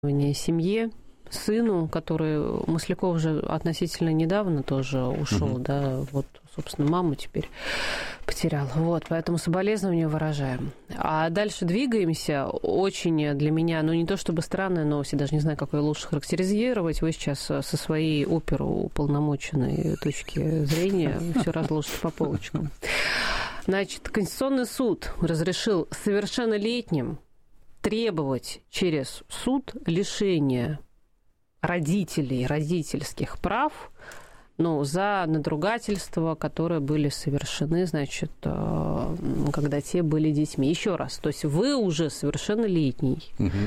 семье, сыну, который Масляков же относительно недавно тоже ушел, да, вот, собственно, маму теперь потерял. Вот, поэтому соболезнования выражаем. А дальше двигаемся. Очень для меня, ну, не то чтобы странная новость, я даже не знаю, как ее лучше характеризировать. Вы сейчас со своей оперуполномоченной точки зрения все разложите по полочкам. Значит, Конституционный суд разрешил совершеннолетним требовать через суд лишения родителей родительских прав, ну, за надругательства, которые были совершены, значит, когда те были детьми. Еще раз, то есть вы уже совершеннолетний,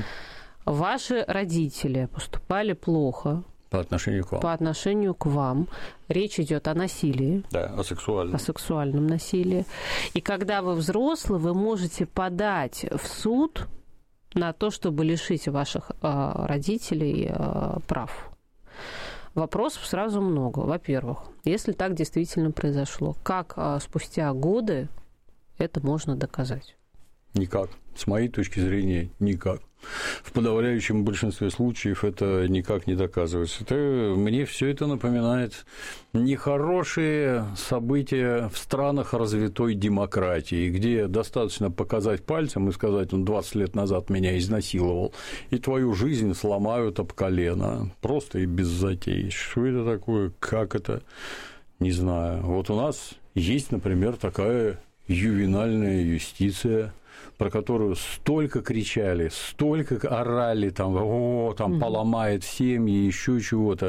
ваши родители поступали плохо по отношению к вам. По отношению к вам. Речь идет о насилии. Да, о сексуальном. О сексуальном насилии. И когда вы взрослый, вы можете подать в суд на то, чтобы лишить ваших родителей прав. Вопросов сразу много. Во-первых, если так действительно произошло, как спустя годы это можно доказать? Никак. С моей точки зрения, никак. В подавляющем большинстве случаев это никак не доказывается. Мне все это напоминает нехорошие события в странах развитой демократии, где достаточно показать пальцем и сказать: он 20 лет назад меня изнасиловал, и твою жизнь сломают об колено. Просто и без затей. Что это такое? Как это? Не знаю. Вот у нас есть, например, такая ювенальная юстиция, про которую столько кричали, столько орали, там поломает семьи, еще чего-то.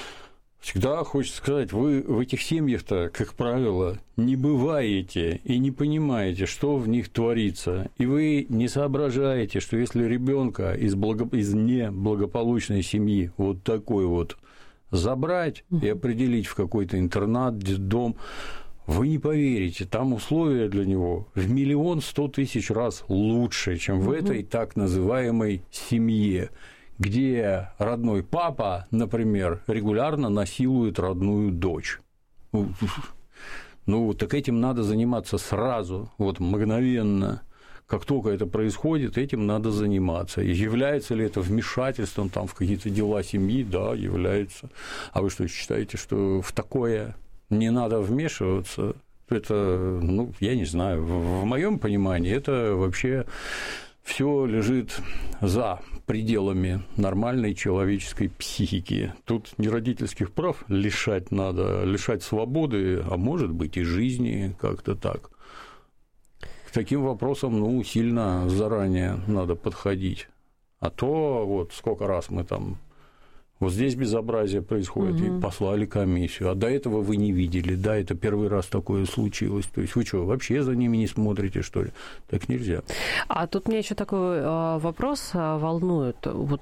Всегда хочется сказать, вы в этих семьях-то, как правило, не бываете и не понимаете, что в них творится. И вы не соображаете, что если ребенка из неблагополучной семьи вот такой вот забрать и определить в какой-то интернат, детдом, вы не поверите, там условия для него в 1 100 000 раз лучше, чем в этой так называемой семье, где родной папа, например, регулярно насилует родную дочь. Ну, так этим надо заниматься сразу, вот мгновенно. Как только это происходит, этим надо заниматься. И является ли это вмешательством там, в какие-то дела семьи? Да, является. А вы что, считаете, что в такое не надо вмешиваться? Это, ну, я не знаю, в моем понимании это вообще все лежит за пределами нормальной человеческой психики. Тут не родительских прав лишать надо, лишать свободы, а может быть и жизни, как-то так. К таким вопросам, ну, сильно заранее надо подходить. А то вот сколько раз мы там... Вот здесь безобразие происходит, и послали комиссию, а до этого вы не видели, да, это первый раз такое случилось. То есть вы что, вообще за ними не смотрите, что ли? Так нельзя. А тут меня еще такой вопрос волнует. Вот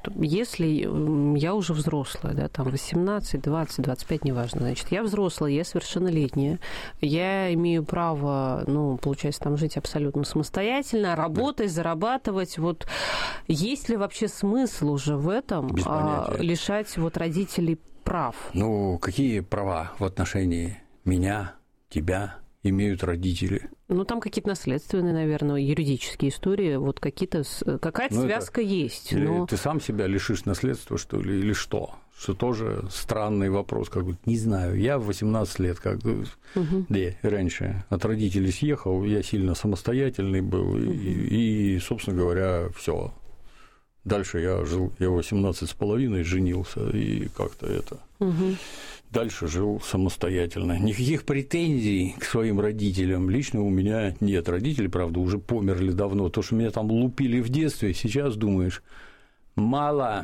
если я уже взрослая, да, там 18, 20, 25, неважно, значит, я взрослая, я совершеннолетняя, я имею право, ну, получается, там жить абсолютно самостоятельно, работать, зарабатывать. Вот есть ли вообще смысл уже в этом лишать вот родителей прав? Ну, какие права в отношении меня, тебя имеют родители? Ну, там какие-то наследственные, наверное, юридические истории, вот какая-то связка есть. Но... Ты сам себя лишишь наследства, что ли, или что? Что тоже странный вопрос, как бы, не знаю. Я в 18 лет, как бы, да, раньше от родителей съехал, я сильно самостоятельный был, и собственно говоря, все. Дальше я жил, я 18,5 женился, и как-то это... Дальше жил самостоятельно. Никаких претензий к своим родителям лично у меня нет. Родители, правда, уже померли давно. То, что меня там лупили в детстве, сейчас думаешь, мало.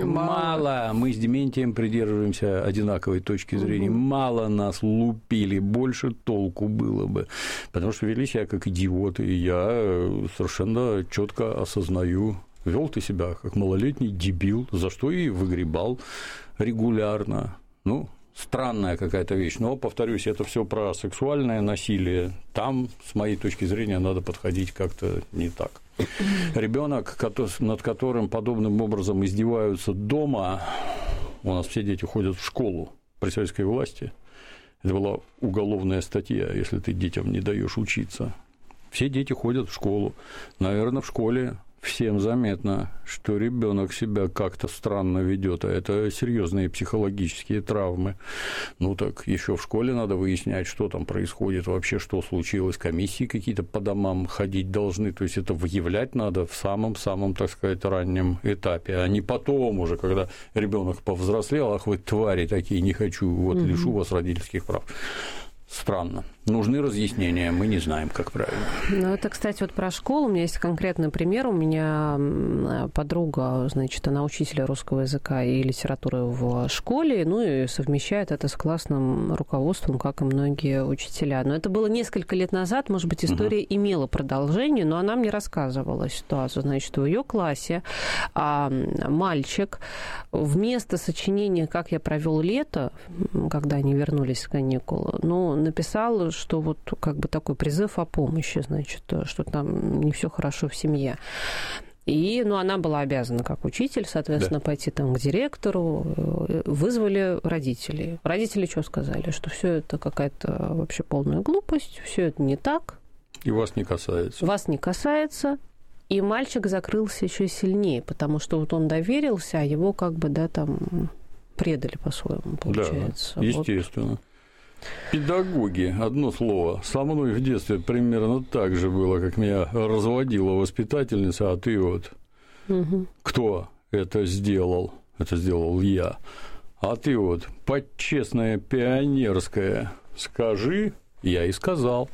Мы с Дементием придерживаемся одинаковой точки зрения. Мало нас лупили, больше толку было бы. Потому что вели себя как идиоты, и я совершенно четко осознаю, вел ты себя как малолетний дебил, за что и выгребал регулярно. Ну, странная какая-то вещь, но, повторюсь, это все про сексуальное насилие. Там, с моей точки зрения, надо подходить как-то не так. Ребенок, над которым подобным образом издеваются дома, у нас все дети ходят в школу при советской власти, это была уголовная статья, если ты детям не даешь учиться. Все дети ходят в школу. Наверное, в школе всем заметно, что ребенок себя как-то странно ведет, а это серьезные психологические травмы. Ну так еще в школе надо выяснять, что там происходит, вообще что случилось, комиссии какие-то по домам ходить должны, то есть это выявлять надо в самом-самом, так сказать, раннем этапе, а не потом уже, когда ребенок повзрослел, ах вы твари такие, не хочу, вот лишу вас родительских прав. Странно. Нужны разъяснения, мы не знаем, как правильно. Ну, это, кстати, вот про школу. У меня есть конкретный пример. У меня подруга, значит, она учитель русского языка и литературы в школе, ну, и совмещает это с классным руководством, как и многие учителя. Но это было несколько лет назад, может быть, история имела продолжение, но она мне рассказывала ситуацию. Значит, в ее классе мальчик вместо сочинения «Как я провел лето», когда они вернулись с каникул, ну, написал, что вот как бы такой призыв о помощи, значит, что там не все хорошо в семье. И, ну, она была обязана, как учитель, соответственно, пойти там к директору. Вызвали родителей. Родители что сказали? Что все это какая-то вообще полная глупость, все это не так. И вас не касается. Вас не касается. И мальчик закрылся еще сильнее, потому что вот он доверился, а его как бы, да, там предали по-своему, получается. Да, естественно. Вот. Педагоги, одно слово. Со мной в детстве примерно так же было, как меня разводила воспитательница, а ты вот кто это сделал? Это сделал я. А ты вот почестная пионерская скажи, я и сказал.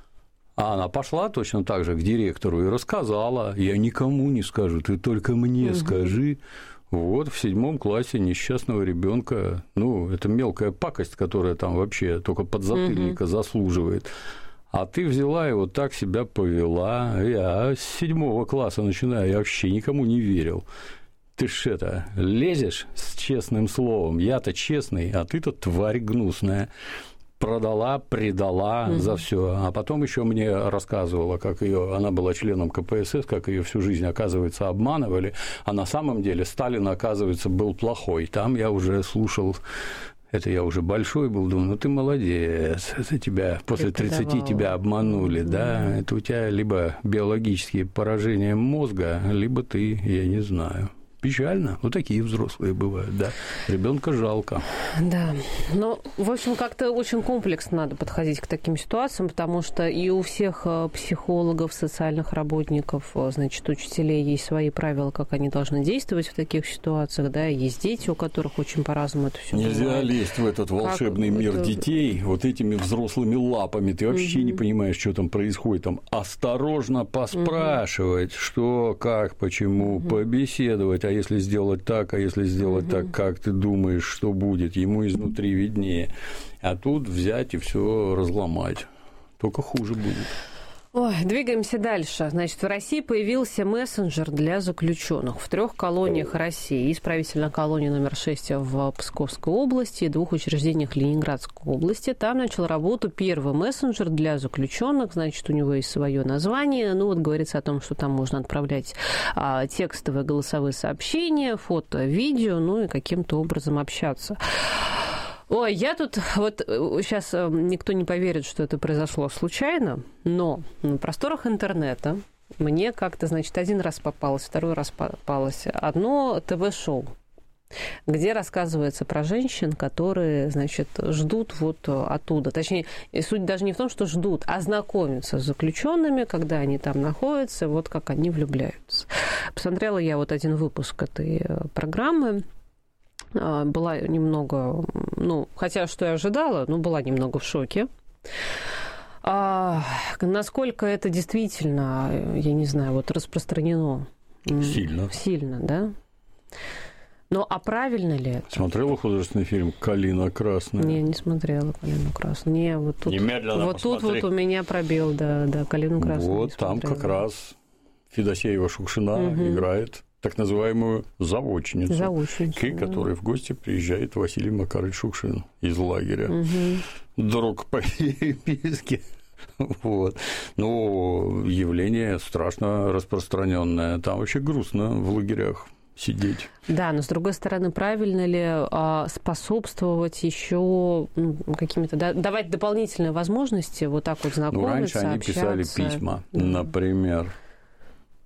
А она пошла точно так же к директору и рассказала. Я никому не скажу, ты только мне скажи. Вот в 7 классе несчастного ребенка, ну, это мелкая пакость, которая там вообще только подзатыльника заслуживает. А ты взяла и вот так себя повела. Я с 7 класса начинаю, я вообще никому не верил. Ты ж это, лезешь с честным словом, я-то честный, а ты-то тварь гнусная. Продала, предала за все, а потом еще мне рассказывала, как ее, она была членом КПСС, как ее всю жизнь, оказывается, обманывали, а на самом деле Сталин, оказывается, был плохой. Там я уже слушал, это я уже большой был, думаю, ну ты молодец, это тебя после 30 тебя обманули, да, это у тебя либо биологические поражения мозга, либо ты, я не знаю. Печально. Вот такие взрослые бывают, да. Ребенка жалко. Да. Ну, в общем, как-то очень комплексно надо подходить к таким ситуациям, потому что и у всех психологов, социальных работников, значит, учителей есть свои правила, как они должны действовать в таких ситуациях, да, есть дети, у которых очень по-разному это все бывает. Нельзя лезть в этот волшебный мир детей вот этими взрослыми лапами. Ты вообще не понимаешь, что там происходит. Там осторожно поспрашивать, что, как, почему, побеседовать. А если сделать так, а если сделать так, как ты думаешь, что будет, ему изнутри виднее. А тут взять и все разломать. Только хуже будет. Ой, двигаемся дальше. Значит, в России появился мессенджер для заключенных в 3 колониях России. Исправительная колония номер 6 в Псковской области и 2 учреждениях Ленинградской области. Там начал работу первый мессенджер для заключенных. Значит, у него есть свое название. Ну, вот говорится о том, что там можно отправлять текстовые, голосовые сообщения, фото, видео, ну и каким-то образом общаться. Ой, я тут, вот сейчас никто не поверит, что это произошло случайно, но на просторах интернета мне как-то, значит, один раз попалось, второй раз попалось одно ТВ-шоу, где рассказывается про женщин, которые, значит, ждут вот оттуда. Точнее, суть даже не в том, что ждут, а знакомятся с заключенными, когда они там находятся, вот как они влюбляются. Посмотрела я вот один выпуск этой программы. Была немного, ну, хотя что я ожидала, но была немного в шоке. Насколько это действительно, я не знаю, вот распространено. Сильно. Сильно, да? Ну, а правильно ли это? Смотрела художественный фильм «Калина красная»? Не смотрела «Калину красную». Не, вот тут, немедленно вот тут вот у меня пробел, да, «Калину красную». Вот там как раз Федосеева Шукшина играет так называемую заочницу, к которой в гости приезжает Василий Макарович Шукшин из лагеря. Друг по переписке. Вот. Ну, явление страшно распространенное. Там вообще грустно в лагерях сидеть. Да, но с другой стороны, правильно ли способствовать еще какими-то, давать дополнительные возможности вот так вот знакомиться, раньше они общаться. писали письма, например.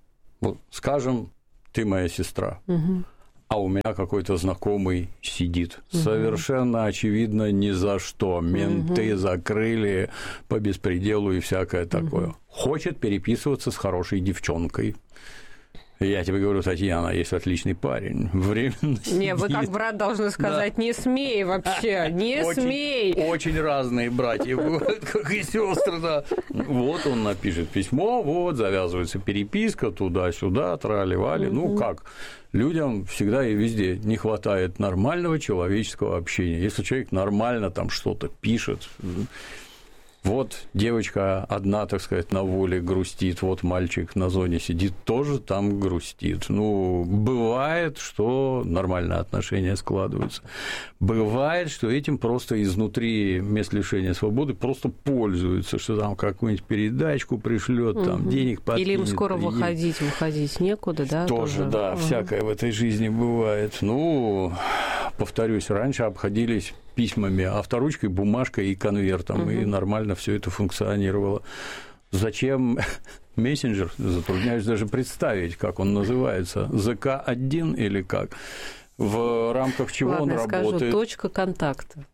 Вот, скажем, ты моя сестра, а у меня какой-то знакомый сидит. Совершенно очевидно ни за что. Менты закрыли по беспределу и всякое такое. Хочет переписываться с хорошей девчонкой. Я тебе говорю, Татьяна, есть отличный парень. Временно сидит. Не, вы как брат должны сказать, не смей вообще, не смей. Очень разные братья бывают, как и сестры, да. Вот он напишет письмо, вот, завязывается переписка туда-сюда, трали-вали. Ну, как? Людям всегда и везде не хватает нормального человеческого общения. Если человек нормально там что-то пишет, вот девочка одна, так сказать, на воле грустит, вот мальчик на зоне сидит, тоже там грустит. Ну, бывает, что нормальные отношения складываются. Бывает, что этим просто изнутри мест лишения свободы просто пользуются, что там какую-нибудь передачку пришлет, там денег подкинет. Или им скоро выходить некуда, да? Тоже, да, всякое в этой жизни бывает. Ну, повторюсь, раньше обходились письмами, авторучкой, бумажкой и конвертом, и нормально все это функционировало. Зачем мессенджер? Затрудняюсь даже представить, как он называется. ЗК-1 или как? В рамках чего он работает? Скажу, точка контакта.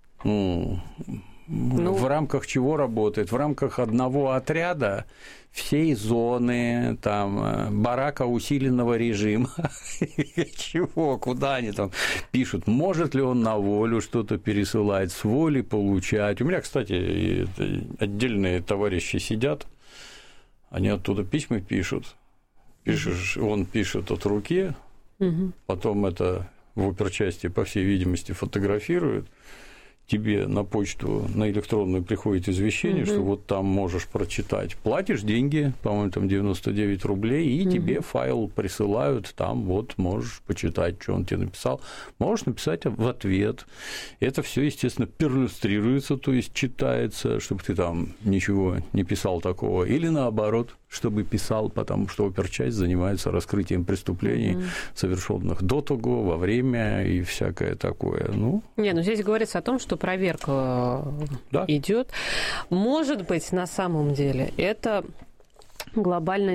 В рамках чего работает? В рамках одного отряда всей зоны, там, барака усиленного режима. Чего? Куда они там пишут? Может ли он на волю что-то пересылать, с воли получать? У меня, кстати, отдельные товарищи сидят, они оттуда письма пишут. Он пишет от руки, потом это в оперчасти, по всей видимости, фотографирует. Тебе на почту, на электронную приходит извещение, что вот там можешь прочитать. Платишь деньги, по-моему, там 99 рублей, и тебе файл присылают, там вот можешь почитать, что он тебе написал. Можешь написать в ответ. Это все, естественно, перлюстрируется, то есть читается, чтобы ты там ничего не писал такого. Или наоборот, чтобы писал, потому что оперчасть занимается раскрытием преступлений, совершенных до того, во время и всякое такое. Ну здесь говорится о том, что проверка идет. Может быть, на самом деле, это глобально,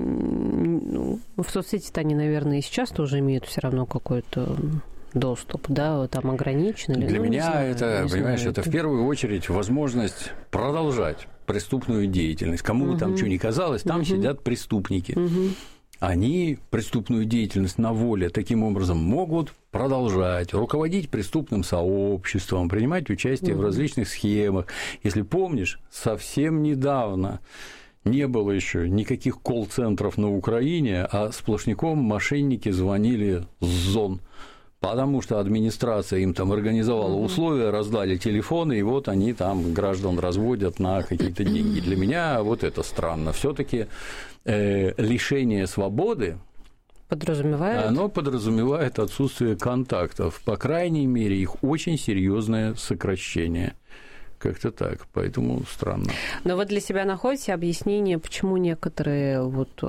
в соцсети-то они, наверное, и сейчас тоже имеют все равно какой-то доступ, да, там ограниченный. Для меня это, понимаешь, это в первую очередь возможность продолжать преступную деятельность. Кому бы там что ни казалось, там сидят преступники. Они преступную деятельность на воле таким образом могут продолжать, руководить преступным сообществом, принимать участие в различных схемах. Если помнишь, совсем недавно не было еще никаких колл-центров на Украине, а сплошняком мошенники звонили с зон. Потому что администрация им там организовала условия, раздали телефоны, и вот они там граждан разводят на какие-то деньги. Для меня вот это странно. Все-таки лишение свободы оно подразумевает отсутствие контактов. По крайней мере, их очень серьезное сокращение. Как-то так, поэтому странно. Но вы для себя находите объяснение, почему некоторые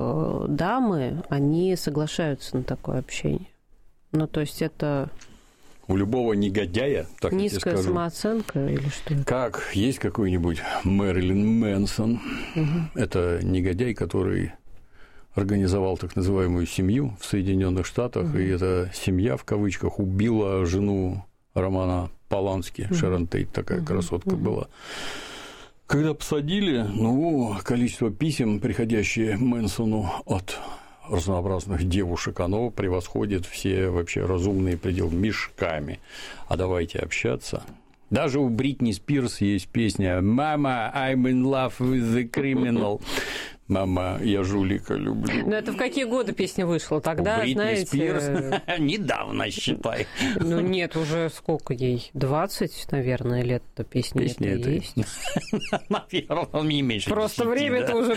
дамы, они соглашаются на такое общение? Ну, то есть это... У любого негодяя, так я тебе скажу. Низкая самооценка или что? Как есть какой-нибудь Мэрилин Мэнсон, это негодяй, который организовал так называемую семью в Соединенных Штатах, и эта семья, в кавычках, убила жену Романа Полански, Шерон Тейт, такая красотка была. Когда посадили, количество писем, приходящие Мэнсону от разнообразных девушек, оно превосходит все вообще разумные пределы мешками. А давайте общаться. Даже у Бритни Спирс есть песня «Мама, I'm in love with the criminal». «Мама, я жулика люблю». Но это в какие годы песня вышла? Тогда, Бритни знаете... Спирс недавно, считай. Нет, уже сколько ей? 20, наверное, лет-то песня это есть. Наверное, не меньше. Просто время-то уже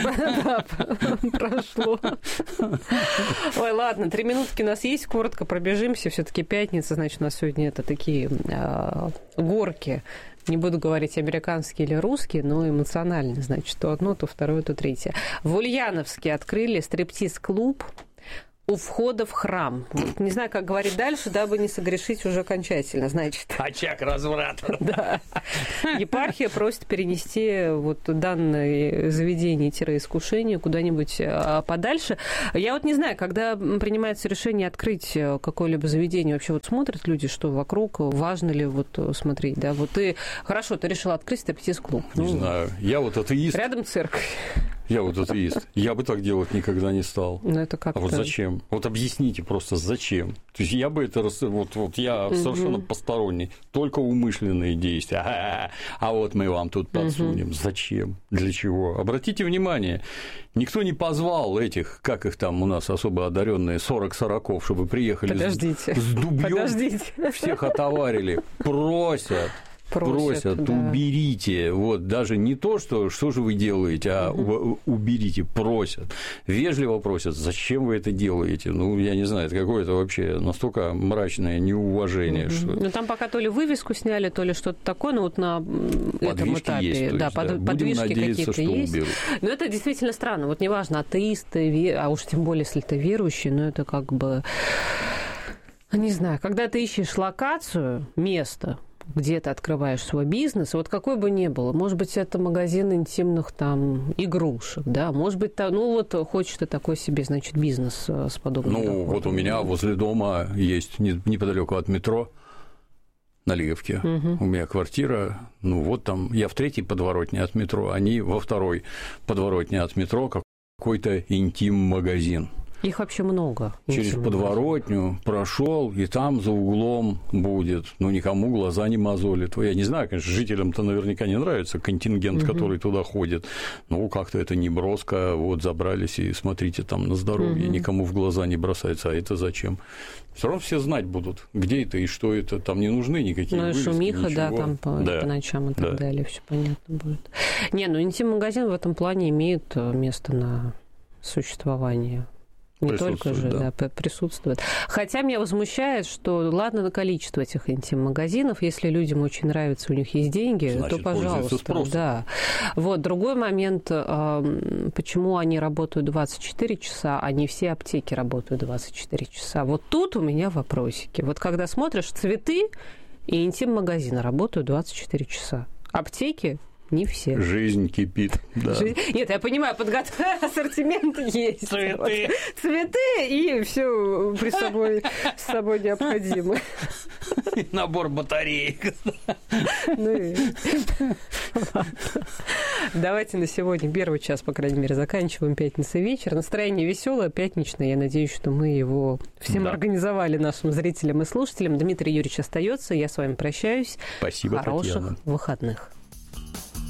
прошло. Ой, ладно, 3 минутки у нас есть, коротко пробежимся. Все-таки пятница, значит, у нас сегодня это такие горки. Не буду говорить американские или русские, но эмоциональные, значит, то одно, то второе, то третье. В Ульяновске открыли стриптиз-клуб. у входа в храм. Вот, не знаю, как говорить дальше, дабы не согрешить уже окончательно, значит. Очаг разврата. Да. Епархия просит перенести вот данное заведение-искушение куда-нибудь подальше. Я вот не знаю, когда принимается решение открыть какое-либо заведение, вообще вот смотрят люди, что вокруг, важно ли вот смотреть, да? Вот ты, хорошо, ты решил открыть стриптиз-клуб. Не знаю. Я вот атеист. Рядом церковь. Я вот атеист. Я бы так делать никогда не стал. Ну, это как-то... А вот зачем? Вот объясните просто, зачем? То есть я бы это... Вот я совершенно посторонний. Только умышленные действия. А вот мы вам тут подсунем. Зачем? Для чего? Обратите внимание, никто не позвал этих, как их там у нас особо одаренные, 40-40, чтобы приехали с дубьем. Всех отоварили. Просят, да. Уберите. Вот даже не то, что же вы делаете, а уберите, просят. Вежливо просят, зачем вы это делаете? Ну, я не знаю, это какое-то вообще настолько мрачное неуважение. Что... Ну, там пока то ли вывеску сняли, то ли что-то такое, но вот на этом этапе. Есть, да, подвижки какие-то есть. Уберут. Но это действительно странно. Вот неважно, атеисты, а уж тем более, если ты верующий, но это как бы... Не знаю, когда ты ищешь локацию, место, где ты открываешь свой бизнес, вот какой бы ни было, может быть, это магазин интимных там игрушек, да, может быть, ну вот хочешь ты такой себе, значит, бизнес с подобным доходом. Вот у меня возле дома есть, неподалеку от метро, на Лиговке, у меня квартира, ну вот там, я в 3-й подворотне от метро, они во 2-й подворотне от метро, какой-то интим-магазин. Их вообще много. Через подворотню прошел, и там за углом будет. Ну, никому глаза не мозолит. Я не знаю, конечно, жителям-то наверняка не нравится контингент, который туда ходит. Ну, как-то это не броско. Вот забрались и смотрите там на здоровье. Никому в глаза не бросается. А это зачем? Все равно все знать будут, где это и что это. Там не нужны никакие вывески, шумиха, ничего. Да, там по ночам и так далее. Все понятно будет. Не, ну интим-магазин в этом плане имеет место на существование. Не только же, да, присутствует. Хотя меня возмущает, что ладно на количество этих интим-магазинов, если людям очень нравится, у них есть деньги, значит, то пожалуйста. Да. Вот другой момент, почему они работают 24 часа, а не все аптеки работают 24 часа. Вот тут у меня вопросики. Вот когда смотришь, цветы и интим-магазины работают 24 часа. Аптеки не все. Жизнь кипит. Да. Нет, я понимаю, ассортимент есть. Цветы. Цветы и все с собой необходимо. И набор батареек. Давайте на сегодня первый час, по крайней мере, заканчиваем. Пятница вечер. Настроение веселое, пятничное. Я надеюсь, что мы его всем организовали нашим зрителям и слушателям. Дмитрий Юрьевич остается. Я с вами прощаюсь. Спасибо, Хороших Татьяна. выходных.